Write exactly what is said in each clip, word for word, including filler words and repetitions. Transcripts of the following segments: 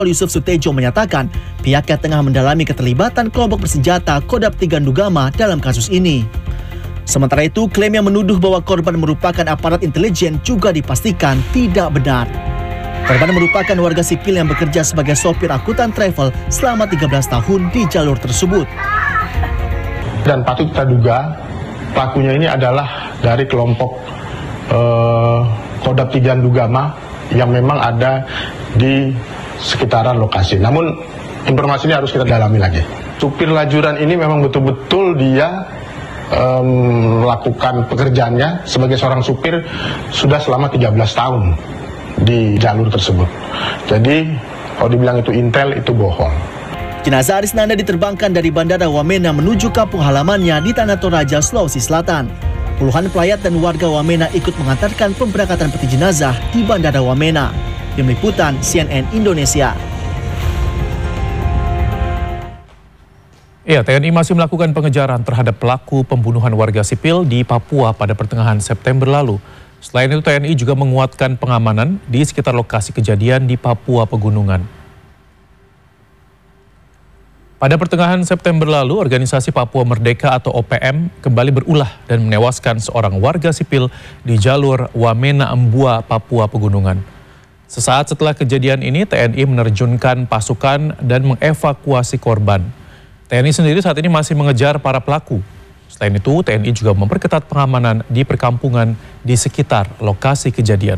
Yusuf Sutejo menyatakan pihaknya tengah mendalami keterlibatan kelompok bersenjata Kodam tiga Ndugama dalam kasus ini. Sementara itu, klaim yang menuduh bahwa korban merupakan aparat intelijen juga dipastikan tidak benar. Korban merupakan warga sipil yang bekerja sebagai sopir angkutan travel selama tiga belas tahun di jalur tersebut. Dan patut kita duga pelakunya ini adalah dari kelompok eh, Kodam tiga Ndugama yang memang ada di sekitaran lokasi. Namun informasi ini harus kita dalami lagi. Supir lajuran ini memang betul-betul dia um, melakukan pekerjaannya sebagai seorang supir sudah selama tiga belas tahun di jalur tersebut. Jadi kalau dibilang itu intel, itu bohong. Jenazah Arisnanda diterbangkan dari Bandara Wamena menuju kampung halamannya di Tanah Toraja, Sulawesi Selatan. Puluhan pelayat dan warga Wamena ikut mengantarkan pemberangkatan peti jenazah di Bandara Wamena. Tim Liputan C N N Indonesia. Ya, T N I masih melakukan pengejaran terhadap pelaku pembunuhan warga sipil di Papua pada pertengahan September lalu. Selain itu, T N I juga menguatkan pengamanan di sekitar lokasi kejadian di Papua Pegunungan. Pada pertengahan September lalu, organisasi Papua Merdeka atau O P M kembali berulah dan menewaskan seorang warga sipil di jalur Wamena Embua, Papua Pegunungan. Sesaat setelah kejadian ini, T N I menerjunkan pasukan dan mengevakuasi korban. T N I sendiri saat ini masih mengejar para pelaku. Selain itu, T N I juga memperketat pengamanan di perkampungan di sekitar lokasi kejadian.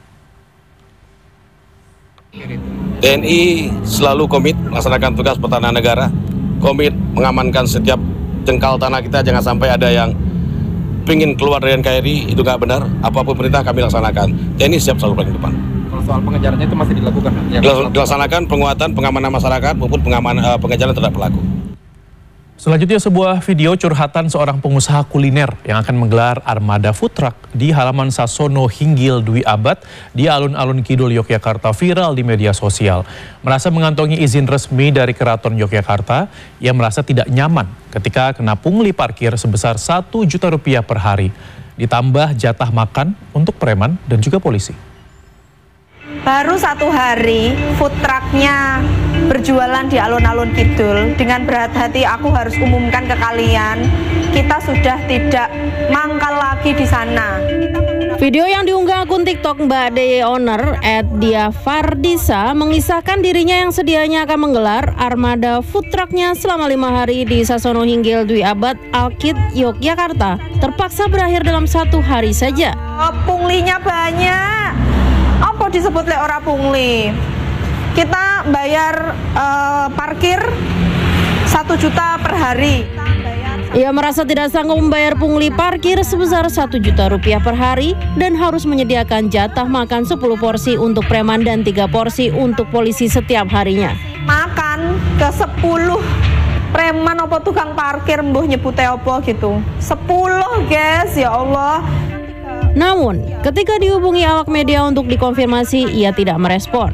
T N I selalu komit melaksanakan tugas pertahanan negara, komit mengamankan setiap jengkal tanah kita, jangan sampai ada yang ingin keluar dari N K R I, itu nggak benar. Apapun perintah kami laksanakan. T N I siap selalu paling depan. Kalau soal pengejarannya itu masih dilakukan? Ya, dilaksanakan penguatan pengamanan masyarakat maupun pengamanan uh, pengejaran terhadap pelaku. Selanjutnya, sebuah video curhatan seorang pengusaha kuliner yang akan menggelar armada food truck di halaman Sasono Hinggil Dwi Abad di alun-alun Kidul Yogyakarta viral di media sosial. Merasa mengantongi izin resmi dari Keraton Yogyakarta, ia merasa tidak nyaman ketika kena pungli parkir sebesar satu juta rupiah per hari. Ditambah jatah makan untuk preman dan juga polisi. Baru satu hari food trucknya berjualan di alun-alun Kidul. Dengan berat hati aku harus umumkan ke kalian, kita sudah tidak mangkal lagi di sana. Video yang diunggah akun TikTok Mbak D Owner at Diafardisa mengisahkan dirinya yang sedianya akan menggelar armada food trucknya selama lima hari di Sasono Hinggil Dwi Abad Alkid Yogyakarta terpaksa berakhir dalam satu hari saja. Oh, punglinya banyak. Apa disebut le ora pungli? Kita bayar uh, parkir satu juta per hari. Ia merasa tidak sanggup membayar pungli parkir sebesar satu juta rupiah per hari dan harus menyediakan jatah makan sepuluh porsi untuk preman dan tiga porsi untuk polisi setiap harinya. Makan ke sepuluh preman apa tukang parkir mbuh nyebute apa gitu. sepuluh guys, ya Allah. Namun, ketika dihubungi awak media untuk dikonfirmasi, ia tidak merespon.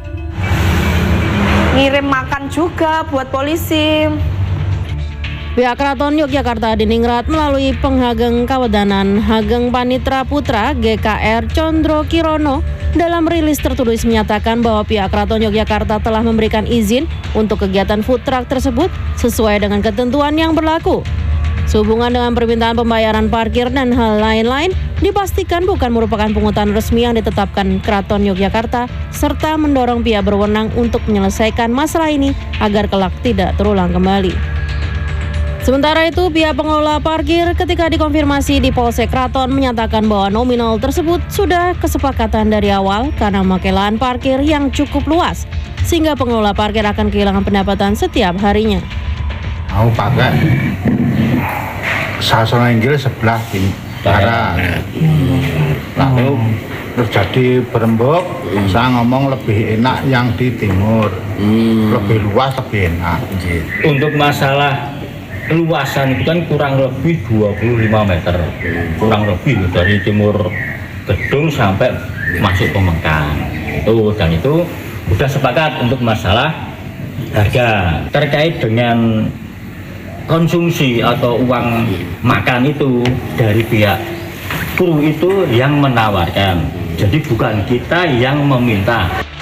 Ngirim makan juga buat polisi. Pihak Keraton Yogyakarta Diningrat melalui Penghageng Kawedanan Hageng Panitra Putra G K R Condro Kirono dalam rilis tertulis menyatakan bahwa pihak Keraton Yogyakarta telah memberikan izin untuk kegiatan food truck tersebut sesuai dengan ketentuan yang berlaku. Sehubungan dengan permintaan pembayaran parkir dan hal lain-lain, dipastikan bukan merupakan pungutan resmi yang ditetapkan Keraton Yogyakarta, serta mendorong pihak berwenang untuk menyelesaikan masalah ini agar kelak tidak terulang kembali. Sementara itu, pihak pengelola parkir ketika dikonfirmasi di Polsek Keraton menyatakan bahwa nominal tersebut sudah kesepakatan dari awal karena memakai lahan parkir yang cukup luas, sehingga pengelola parkir akan kehilangan pendapatan setiap harinya. Mau pakai Sasono Hinggil sebelah barat, lalu terjadi berembuk. Hmm. Saya ngomong lebih enak yang di timur, hmm. lebih luas, lebih enak. Untuk masalah luasan itu kan kurang lebih dua puluh lima meter, kurang lebih dari timur gedung sampai masuk Pemengkang. Itu dan itu sudah sepakat untuk masalah harga terkait dengan konsumsi atau uang makan itu dari pihak kru itu yang menawarkan, jadi bukan kita yang meminta.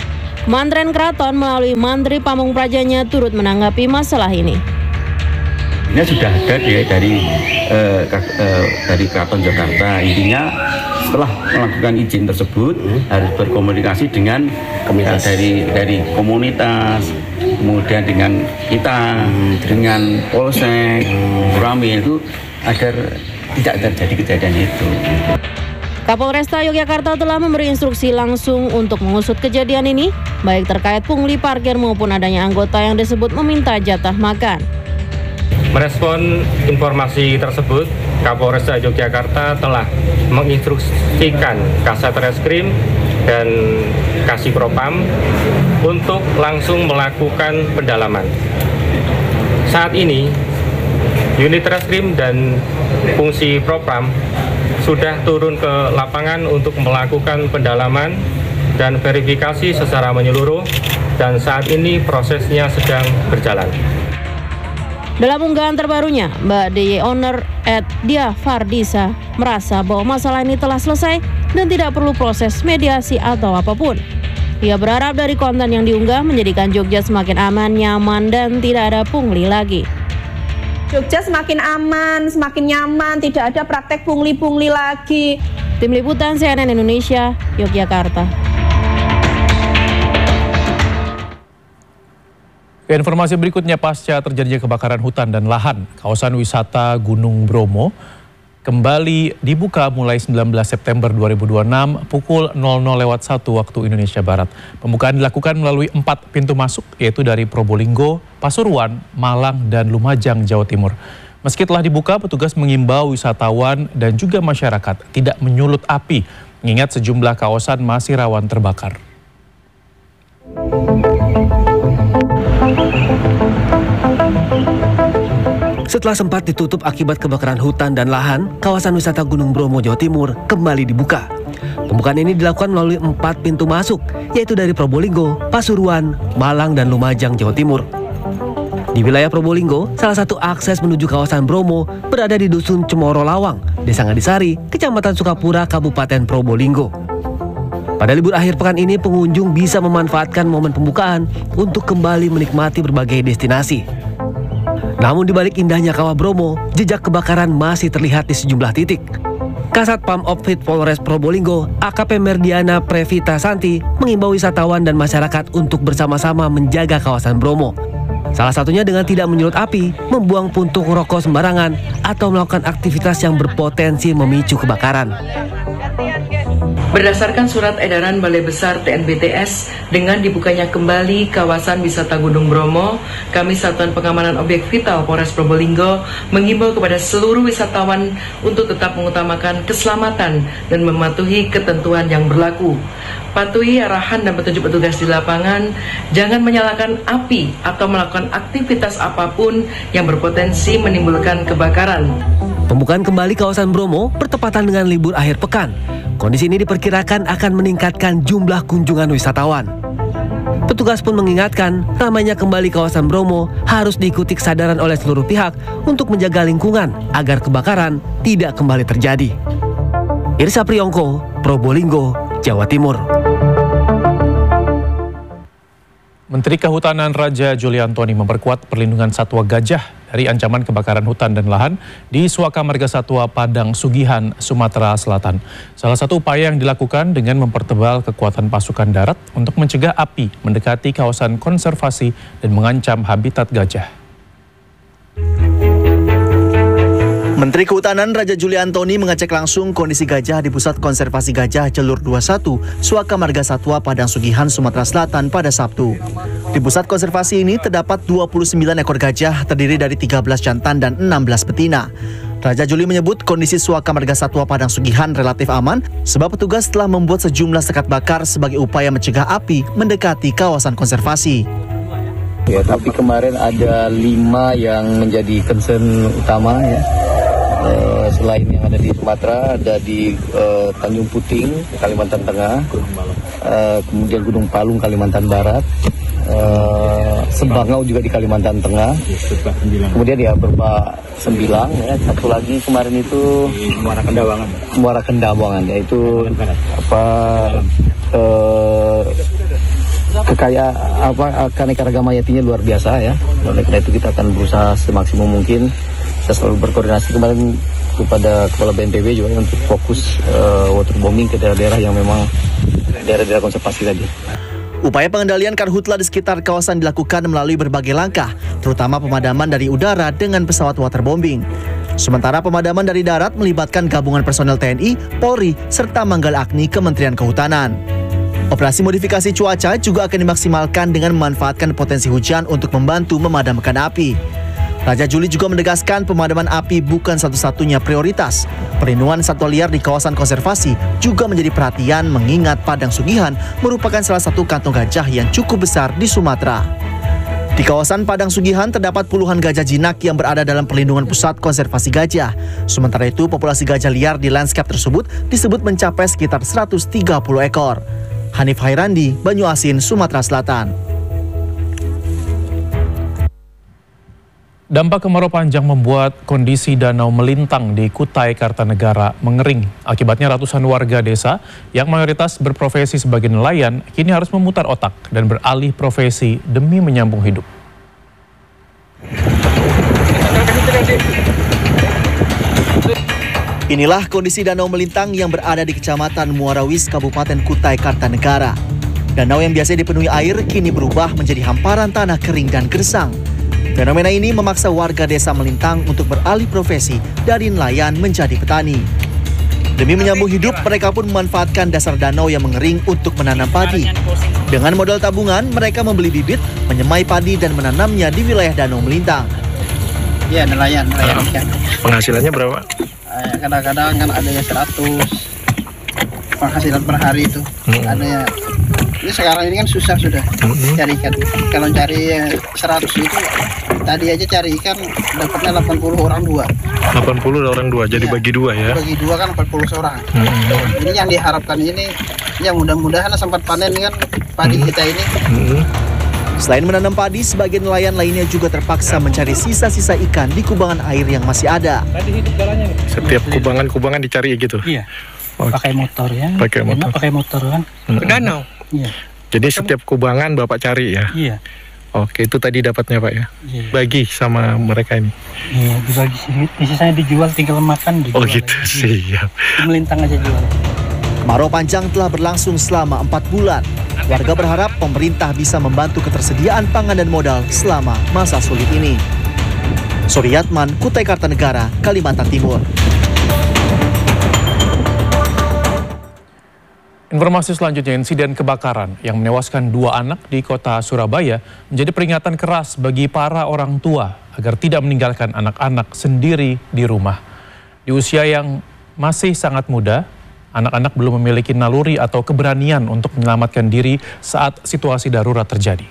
Mantren Keraton melalui Mantri Pamung Prajanya turut menanggapi masalah ini. Ini sudah ada dari dari, eh, eh, dari Keraton Jakarta. Intinya setelah melakukan izin tersebut hmm. harus berkomunikasi dengan komunitas. dari dari komunitas, kemudian dengan kita, hmm. dengan Polsek, hmm. Ramil itu agar tidak terjadi kejadian itu. Kapolresta Yogyakarta telah memberi instruksi langsung untuk mengusut kejadian ini, baik terkait pungli parkir maupun adanya anggota yang disebut meminta jatah makan. Merespon informasi tersebut, Kapolresta Yogyakarta telah menginstruksikan Kasat Reskrim dan Kasih Propam untuk langsung melakukan pendalaman. Saat ini, unit Reskrim dan fungsi Propam sudah turun ke lapangan untuk melakukan pendalaman dan verifikasi secara menyeluruh, dan saat ini prosesnya sedang berjalan. Dalam unggahan terbarunya, Mbak D Y Owner at Dia Fardisa merasa bahwa masalah ini telah selesai dan tidak perlu proses mediasi atau apapun. Ia berharap dari konten yang diunggah menjadikan Jogja semakin aman, nyaman, dan tidak ada pungli lagi. Jogja semakin aman, semakin nyaman, tidak ada praktek pungli-pungli lagi. Tim Liputan C N N Indonesia, Yogyakarta. Informasi berikutnya, pasca terjadinya kebakaran hutan dan lahan, kawasan wisata Gunung Bromo kembali dibuka mulai sembilan belas September dua ribu dua puluh enam pukul nol nol lewat satu waktu Indonesia Barat. Pembukaan dilakukan melalui empat pintu masuk, yaitu dari Probolinggo, Pasuruan, Malang, dan Lumajang, Jawa Timur. Meski telah dibuka, petugas mengimbau wisatawan dan juga masyarakat tidak menyulut api, mengingat sejumlah kawasan masih rawan terbakar. Setelah sempat ditutup akibat kebakaran hutan dan lahan, kawasan wisata Gunung Bromo, Jawa Timur kembali dibuka. Pembukaan ini dilakukan melalui empat pintu masuk, yaitu dari Probolinggo, Pasuruan, Malang, dan Lumajang, Jawa Timur. Di wilayah Probolinggo, salah satu akses menuju kawasan Bromo berada di Dusun Cemoro Lawang, Desa Ngadisari, Kecamatan Sukapura, Kabupaten Probolinggo. Pada libur akhir pekan ini, pengunjung bisa memanfaatkan momen pembukaan untuk kembali menikmati berbagai destinasi. Namun di balik indahnya Kawah Bromo, jejak kebakaran masih terlihat di sejumlah titik. Kasat Pam Opfit Polres Probolinggo, A K P Merdiana Previta Santi, mengimbau wisatawan dan masyarakat untuk bersama-sama menjaga kawasan Bromo. Salah satunya dengan tidak menyulut api, membuang puntung rokok sembarangan, atau melakukan aktivitas yang berpotensi memicu kebakaran. Berdasarkan surat edaran Balai Besar T N B T S, dengan dibukanya kembali kawasan wisata Gunung Bromo, kami Satuan Pengamanan Objek Vital Polres Probolinggo mengimbau kepada seluruh wisatawan untuk tetap mengutamakan keselamatan dan mematuhi ketentuan yang berlaku. Patuhi arahan dan petunjuk petugas di lapangan, jangan menyalakan api atau melakukan aktivitas apapun yang berpotensi menimbulkan kebakaran. Pembukaan kembali kawasan Bromo bertepatan dengan libur akhir pekan. Kondisi ini diperkirakan akan meningkatkan jumlah kunjungan wisatawan. Petugas pun mengingatkan, ramainya kembali kawasan Bromo harus diikuti kesadaran oleh seluruh pihak untuk menjaga lingkungan agar kebakaran tidak kembali terjadi. Irsa Priyongko, Probolinggo, Jawa Timur. Menteri Kehutanan Raja Juli Antoni memperkuat perlindungan satwa gajah dari ancaman kebakaran hutan dan lahan di Suaka Marga Satwa Padang Sugihan, Sumatera Selatan. Salah satu upaya yang dilakukan dengan mempertebal kekuatan pasukan darat untuk mencegah api mendekati kawasan konservasi dan mengancam habitat gajah. Menteri Kehutanan Raja Juli Antoni mengecek langsung kondisi gajah di Pusat Konservasi Gajah Jalur dua puluh satu, Suaka Marga Satwa Padang Sugihan, Sumatera Selatan pada Sabtu. Di pusat konservasi ini terdapat dua puluh sembilan ekor gajah terdiri dari tiga belas jantan dan enam belas betina. Raja Juli menyebut kondisi Suaka Marga Satwa Padang Sugihan relatif aman sebab petugas telah membuat sejumlah sekat bakar sebagai upaya mencegah api mendekati kawasan konservasi. Ya, tapi kemarin ada lima yang menjadi concern utama ya. Uh, selain yang ada di Sumatera, ada di uh, Tanjung Puting, Kalimantan Tengah, uh, kemudian Gunung Palung, Kalimantan Barat, uh, Sebangau juga di Kalimantan Tengah, kemudian ya Berba Sembilang, ya, satu lagi kemarin itu Muara Kendawangan, Muara Kendawangan, yaitu apa uh, kekayaan apa keanekaragaman hayatinya luar biasa ya. Oleh karena itu kita akan berusaha semaksimum mungkin. Saya selalu berkoordinasi kemarin kepada Kepala B N P B juga untuk fokus uh, waterbombing ke daerah-daerah yang memang daerah-daerah konservasi tadi. Upaya pengendalian karhutla di sekitar kawasan dilakukan melalui berbagai langkah, terutama pemadaman dari udara dengan pesawat waterbombing. Sementara pemadaman dari darat melibatkan gabungan personel T N I, Polri, serta Manggala Agni Kementerian Kehutanan. Operasi modifikasi cuaca juga akan dimaksimalkan dengan memanfaatkan potensi hujan untuk membantu memadamkan api. Raja Juli juga menegaskan pemadaman api bukan satu-satunya prioritas. Perlindungan satwa liar di kawasan konservasi juga menjadi perhatian mengingat Padang Sugihan merupakan salah satu kantong gajah yang cukup besar di Sumatera. Di kawasan Padang Sugihan terdapat puluhan gajah jinak yang berada dalam perlindungan pusat konservasi gajah. Sementara itu populasi gajah liar di lanskap tersebut disebut mencapai sekitar seratus tiga puluh ekor. Hanif Hairandi, Banyuasin, Sumatera Selatan. Dampak kemarau panjang membuat kondisi danau melintang di Kutai Kartanegara mengering. Akibatnya ratusan warga desa yang mayoritas berprofesi sebagai nelayan kini harus memutar otak dan beralih profesi demi menyambung hidup. Inilah kondisi danau melintang yang berada di Kecamatan Muarawis, Kabupaten Kutai Kartanegara. Danau yang biasa dipenuhi air kini berubah menjadi hamparan tanah kering dan gersang. Fenomena ini memaksa warga desa melintang untuk beralih profesi dari nelayan menjadi petani. Demi menyambung hidup, mereka pun memanfaatkan dasar danau yang mengering untuk menanam padi. Dengan modal tabungan, mereka membeli bibit, menyemai padi dan menanamnya di wilayah danau melintang. Iya, nelayan, nelayan ikan. Penghasilannya berapa? Kadang-kadang kan ada yang seratus penghasilan per hari itu. Hmm. Ada ya. Ini sekarang ini kan susah sudah hmm. cari ikan. Kalau cari seratus itu tadi aja cari ikan dapatnya delapan puluh orang dua. delapan puluh orang dua, jadi ya, bagi dua ya? Bagi dua kan empat puluh seorang. Hmm. Ini yang diharapkan ini, yang mudah-mudahan sempat panen kan padi hmm. kita ini. Hmm. Selain menanam padi, sebagian nelayan lainnya juga terpaksa mencari sisa-sisa ikan di kubangan air yang masih ada. Setiap kubangan-kubangan dicari gitu? Iya. Oh. Pakai motor ya. Pakai motor. Pakai motor kan. Hmm. Ke danau. Iya. Jadi setiap kubangan Bapak cari ya? Iya. Oke, itu tadi dapatnya Pak ya? Iya. Bagi sama mereka ini? Iya, dibagi sedikit. Sisanya dijual, tinggal makan. Dijual oh gitu, lagi. Siap. Melintang aja jual. Kemarau panjang telah berlangsung selama empat bulan. Warga berharap pemerintah bisa membantu ketersediaan pangan dan modal selama masa sulit ini. Suryatman, Kutai Kartanegara, Kalimantan Timur. Informasi selanjutnya, insiden kebakaran yang menewaskan dua anak di kota Surabaya menjadi peringatan keras bagi para orang tua agar tidak meninggalkan anak-anak sendiri di rumah. Di usia yang masih sangat muda, anak-anak belum memiliki naluri atau keberanian untuk menyelamatkan diri saat situasi darurat terjadi.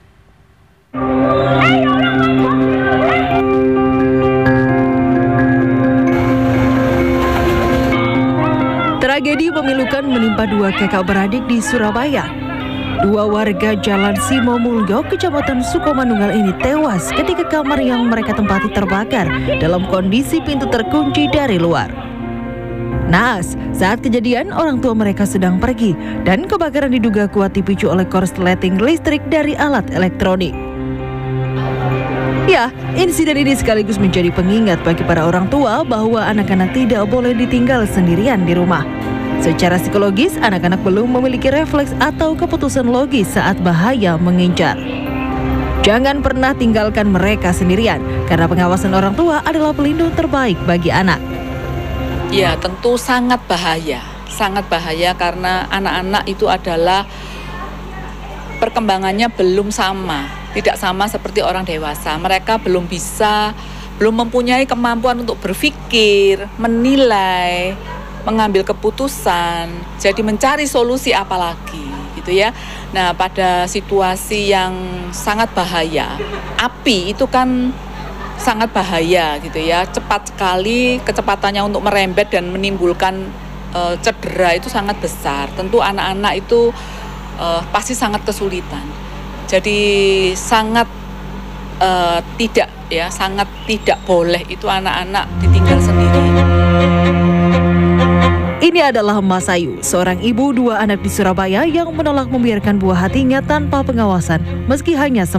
Tragedi memilukan menimpa dua kakak beradik di Surabaya. Dua warga Jalan Simo Mulyo, Kecamatan Sukomanunggal ini tewas ketika kamar yang mereka tempati terbakar dalam kondisi pintu terkunci dari luar. Naas, saat kejadian orang tua mereka sedang pergi dan kebakaran diduga kuat dipicu oleh korsleting listrik dari alat elektronik. Ya, insiden ini sekaligus menjadi pengingat bagi para orang tua bahwa anak-anak tidak boleh ditinggal sendirian di rumah. Secara psikologis, anak-anak belum memiliki refleks atau keputusan logis saat bahaya mengincar. Jangan pernah tinggalkan mereka sendirian, karena pengawasan orang tua adalah pelindung terbaik bagi anak. Ya, tentu sangat bahaya, sangat bahaya karena anak-anak itu adalah perkembangannya belum sama, tidak sama seperti orang dewasa. Mereka belum bisa, belum mempunyai kemampuan untuk berpikir, menilai, mengambil keputusan, jadi mencari solusi apalagi, gitu ya. Nah, pada situasi yang sangat bahaya, api itu kan sangat bahaya, gitu ya. Cepat sekali kecepatannya untuk merembet dan menimbulkan uh, cedera itu sangat besar. Tentu anak-anak itu uh, pasti sangat kesulitan. Jadi sangat uh, tidak, ya, sangat tidak boleh itu anak-anak ditinggal sendiri. Ini adalah Mas Ayu, seorang ibu dua anak di Surabaya yang menolak membiarkan buah hatinya tanpa pengawasan meski hanya